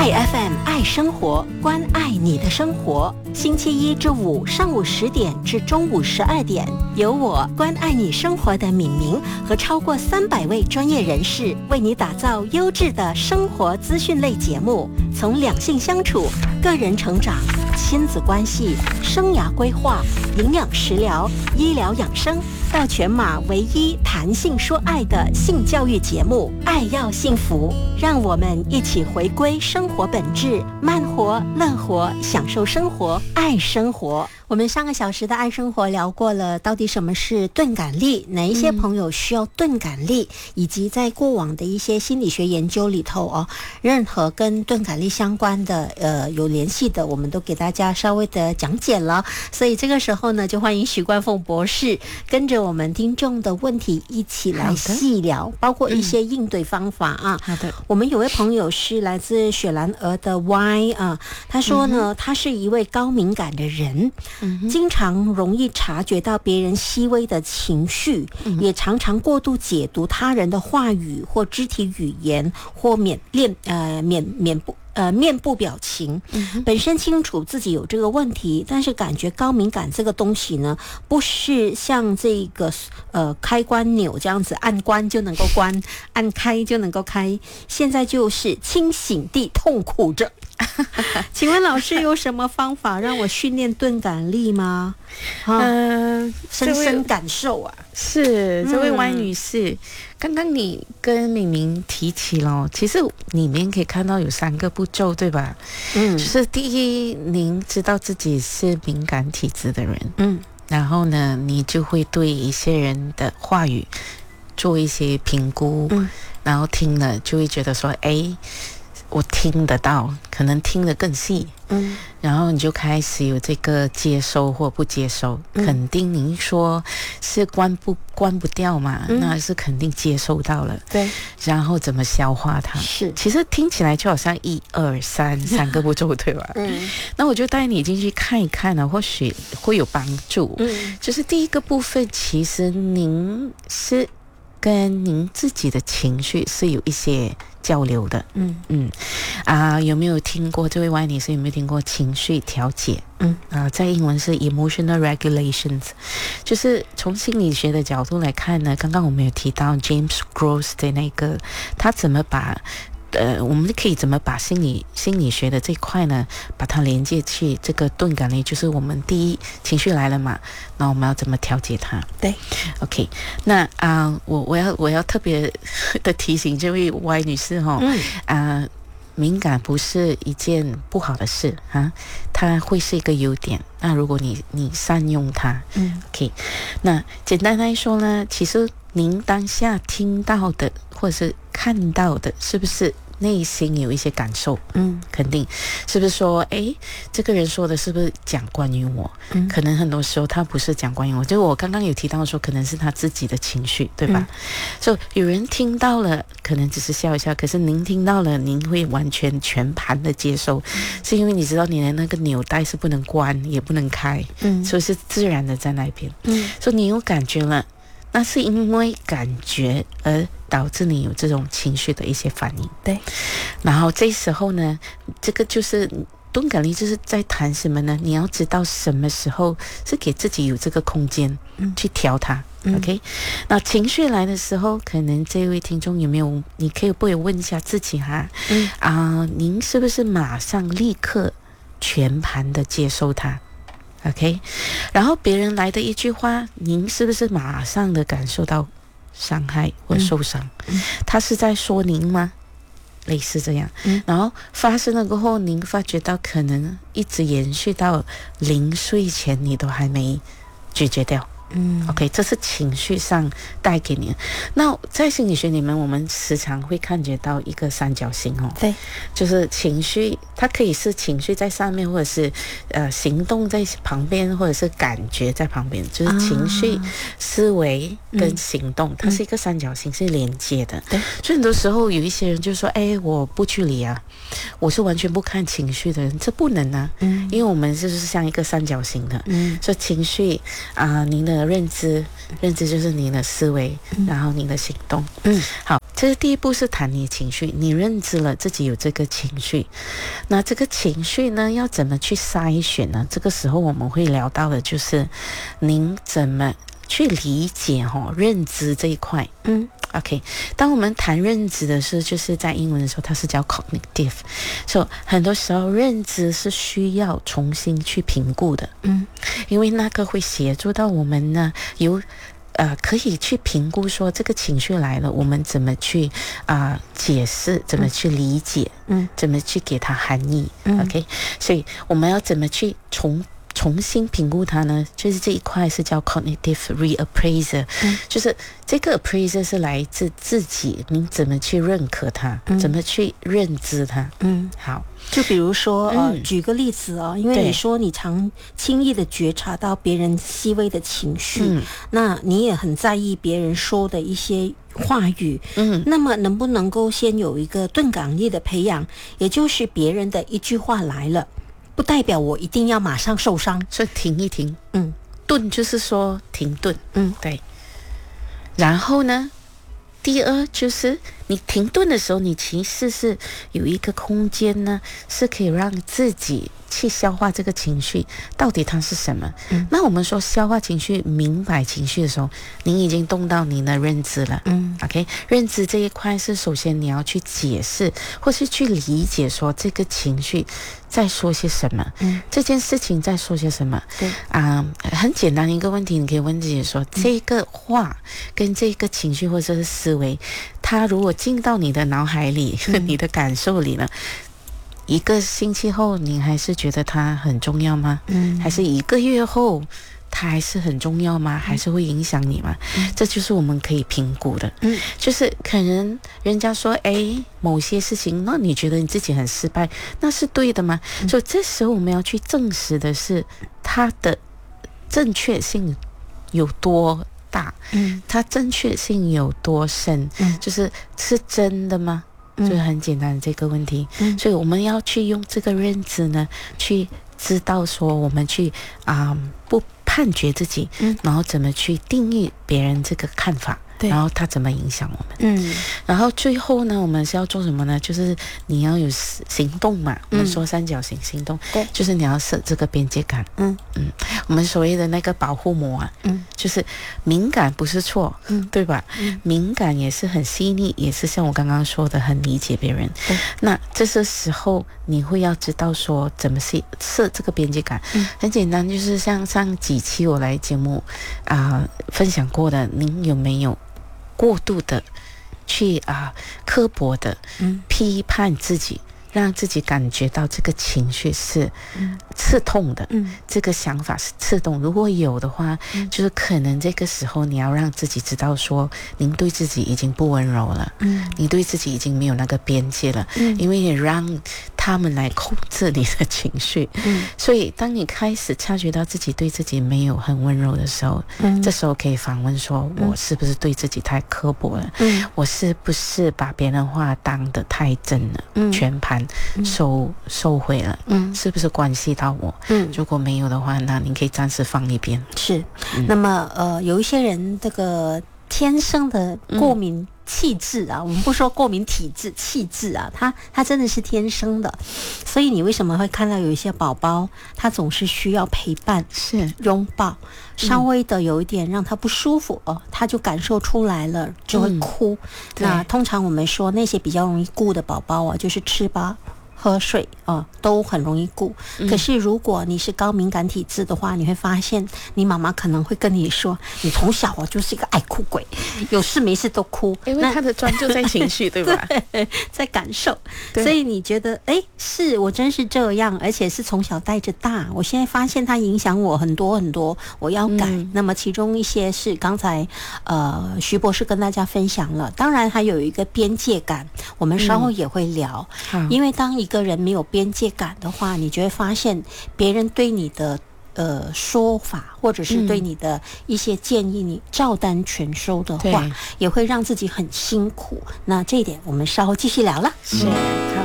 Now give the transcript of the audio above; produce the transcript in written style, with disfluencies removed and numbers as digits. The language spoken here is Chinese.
Free FM 爱生活，关爱你的生活。星期一至五上午10点至中午12点，由我关爱你生活的敏明和超过300位专业人士为你打造优质的生活资讯类节目，从两性相处、个人成长、亲子关系、生涯规划、营养食疗、医疗养生，到全马唯一谈性说爱的性教育节目《爱要幸福》，让我们一起回归生活本质，慢活、乐活，享受生活，爱生活。我们上个小时的爱生活聊过了，到底什么是钝感力，哪一些朋友需要钝感力，以及在过往的一些心理学研究里头任何跟钝感力相关的有联系的，我们都给大家稍微的讲解了。所以这个时候呢，就欢迎许冠凤博士跟着我们听众的问题一起来细聊，包括一些应对方法啊。 好的， 我们有位朋友是来自雪兰莪的 Y 啊，他说呢，他是一位高敏感的人。经常容易察觉到别人细微的情绪，也常常过度解读他人的话语或肢体语言或面部表情。本身清楚自己有这个问题，但是感觉高敏感这个东西呢，不是像这个开关钮这样子按关就能够关，按开就能够开，现在就是清醒地痛苦着。请问老师有什么方法让我训练钝感力吗？深深感受啊。 是这位Y女士，刚刚你跟敏明提起了，其实里面可以看到有3个步骤，对吧？就是第一，您知道自己是敏感体质的人，然后呢，你就会对一些人的话语做一些评估，然后听了就会觉得说，我听得到，可能听得更细，然后你就开始有这个接收或不接收。肯定您说是关不掉嘛，那是肯定接收到了， 对， 然后怎么消化它？是，其实听起来就好像1、2、3个步骤，对吧？那我就带你进去看一看呢，或许会有帮助。就是第一个部分，其实您是跟您自己的情绪是有一些交流的。有没有听过这位Y女士有没有听过情绪调节？在英文是 emotional regulations， 就是从心理学的角度来看呢，刚刚我们有提到 James Gross 的那个，他怎么把我们可以怎么把心理学的这块呢，把它连接去这个钝感力，就是我们第一情绪来了嘛，那我们要怎么调节它？对 ，OK， 那我要特别的提醒这位 Y 女士敏感不是一件不好的事啊，它会是一个优点。那如果你善用它，OK， 那简单来说呢，其实您当下听到的或者是看到的，是不是内心有一些感受？肯定是不是说，这个人说的是不是讲关于我？可能很多时候他不是讲关于我，就我刚刚有提到说，可能是他自己的情绪，对吧？所以有人听到了，可能只是笑一笑，可是您听到了，您会完全盘的接受，是因为你知道你的那个纽带是不能关也不能开，所以是自然的在那边，所以你有感觉了。那是因为感觉而导致你有这种情绪的一些反应，对。然后这时候呢，这个就是钝感力，就是在谈什么呢？你要知道什么时候是给自己有这个空间去调它。OK， 那情绪来的时候，可能这位听众有没有？你可以不可以问一下自己哈？您是不是马上立刻全盘的接受它？OK， 然后别人来的一句话，您是不是马上的感受到伤害或受伤？他是在说您吗？类似这样，然后发生了过后，您发觉到可能一直延续到临睡前，你都还没拒绝掉。OK， 这是情绪上带给你。那在心理学里面，我们时常会看觉到一个三角形对，就是情绪，它可以是情绪在上面，或者是行动在旁边，或者是感觉在旁边，就是情绪、思维跟行动，它是一个三角形，是连接的。对，所以很多时候有一些人就说：“我不去理啊，我是完全不看情绪的人。”这不能啊，因为我们就是像一个三角形的，所以情绪您的认知就是你的思维，然后你的行动。好， 这是第一步，是谈你的情绪，你认知了自己有这个情绪，那这个情绪呢要怎么去筛选呢？这个时候我们会聊到的就是您怎么去理解认知这一块。OK， 当我们谈认知的时候，就是在英文的时候它是叫 cognitive， 所以很多时候认知是需要重新去评估的。因为那个会协助到我们呢可以去评估说这个情绪来了，我们怎么去解释，怎么去理解，怎么去给它含义。OK， 所以我们要怎么去重新评估它呢？就是这一块是叫 cognitive reappraiser，就是这个 appraiser 是来自自己，你怎么去认可它，怎么去认知它。好， 就比如说举个例子因为你说你常轻易的觉察到别人细微的情绪，那你也很在意别人说的一些话语，那么能不能够先有一个钝感力的培养，也就是别人的一句话来了，不代表我一定要马上受伤， 所以停一停。顿就是说停顿。对。然后呢，第二就是你停顿的时候，你其实是有一个空间呢，是可以让自己去消化这个情绪到底它是什么。那我们说消化情绪、明白情绪的时候，您已经动到您的认知了。OK， 认知这一块是首先你要去解释或是去理解说这个情绪在说些什么，这件事情在说些什么。很简单的一个问题，你可以问自己说，这个话跟这个情绪或者是思维，它如果进到你的脑海里、你的感受里了，一个星期后你还是觉得它很重要吗？还是1个月后它还是很重要吗？还是会影响你吗？这就是我们可以评估的。就是可能人家说某些事情，那你觉得你自己很失败，那是对的吗？所以这时候我们要去证实的是它的正确性有多大，它正确性有多深，就是真的吗？就是很简单的这个问题。所以我们要去用这个认知呢，去知道说我们去不判决自己，然后怎么去定义别人这个看法，然后它怎么影响我们。然后最后呢，我们是要做什么呢？就是你要有行动嘛，我们说三角形行动，就是你要设这个边界感。我们所谓的那个保护膜就是敏感不是错，对吧？敏感也是很细腻，也是像我刚刚说的很理解别人。那这些时候你会要知道说怎么设这个边界感。很简单，就是像上几期我来节目分享过的，您有没有过度的去刻薄的批判自己，让自己感觉到这个情绪是刺痛的，这个想法是刺痛。如果有的话，就是可能这个时候你要让自己知道说，您对自己已经不温柔了，你对自己已经没有那个边界了，因为你让他们来控制你的情绪。所以当你开始察觉到自己对自己没有很温柔的时候，这时候可以反问说，我是不是对自己太刻薄了？我是不是把别人话当得太真了，全盘收回了？是不是关系到我？如果没有的话，那你可以暂时放一边。 是。那么有一些人这个天生的过敏气质我们不说过敏体质，气质它真的是天生的。所以你为什么会看到有一些宝宝他总是需要陪伴，是拥抱，稍微的有一点让他不舒服他就感受出来了，就会哭。那通常我们说那些比较容易顾的宝宝就是吃饱喝水都很容易顾。可是如果你是高敏感体质的话，你会发现你妈妈可能会跟你说，你从小就是一个爱哭鬼，有事没事都哭， 因为他的专注在情绪对吧？ 对，在感受。所以你觉得是我真是这样，而且是从小带着大，我现在发现它影响我很多很多，我要改。那么其中一些是刚才徐博士跟大家分享了，当然还有一个边界感，我们稍后也会聊。因为当一个人没有边界感的话，你就会发现别人对你的说法，或者是对你的一些建议，你照单全收的话，也会让自己很辛苦。那这一点我们稍后继续聊了。 是。